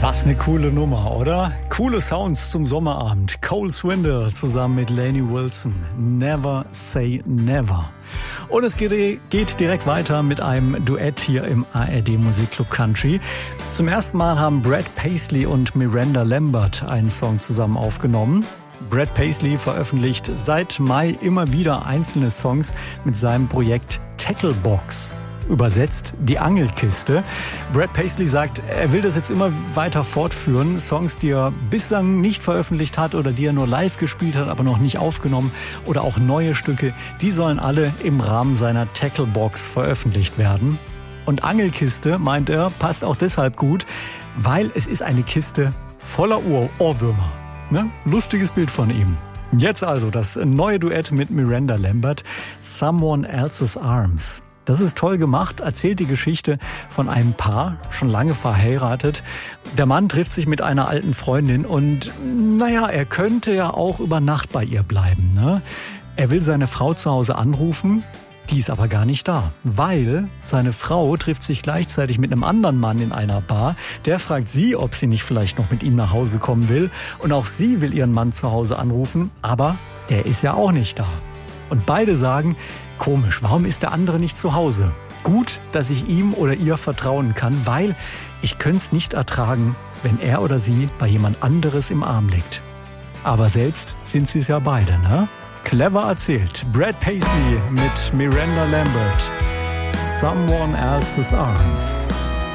Was eine coole Nummer, oder? Coole Sounds zum Sommerabend. Cole Swindell zusammen mit Lainey Wilson. Never Say Never. Und es geht direkt weiter mit einem Duett hier im ARD Musikclub Country. Zum ersten Mal haben Brad Paisley und Miranda Lambert einen Song zusammen aufgenommen. Brad Paisley veröffentlicht seit Mai immer wieder einzelne Songs mit seinem Projekt Tacklebox. Übersetzt die Angelkiste. Brad Paisley sagt, er will das jetzt immer weiter fortführen. Songs, die er bislang nicht veröffentlicht hat oder die er nur live gespielt hat, aber noch nicht aufgenommen, oder auch neue Stücke, die sollen alle im Rahmen seiner Tacklebox veröffentlicht werden. Und Angelkiste, meint er, passt auch deshalb gut, weil es ist eine Kiste voller Ohrwürmer. Ne? Lustiges Bild von ihm. Jetzt also das neue Duett mit Miranda Lambert, Someone Else's Arms. Das ist toll gemacht, erzählt die Geschichte von einem Paar, schon lange verheiratet. Der Mann trifft sich mit einer alten Freundin und er könnte ja auch über Nacht bei ihr bleiben. Ne? Er will seine Frau zu Hause anrufen, die ist aber gar nicht da, weil seine Frau trifft sich gleichzeitig mit einem anderen Mann in einer Bar. Der fragt sie, ob sie nicht vielleicht noch mit ihm nach Hause kommen will. Und auch sie will ihren Mann zu Hause anrufen, aber der ist ja auch nicht da. Und beide sagen, komisch, warum ist der andere nicht zu Hause? Gut, dass ich ihm oder ihr vertrauen kann, weil ich könnte es nicht ertragen, wenn er oder sie bei jemand anderes im Arm liegt. Aber selbst sind sie es ja beide, ne? Clever erzählt. Brad Paisley mit Miranda Lambert. Someone Else's Arms.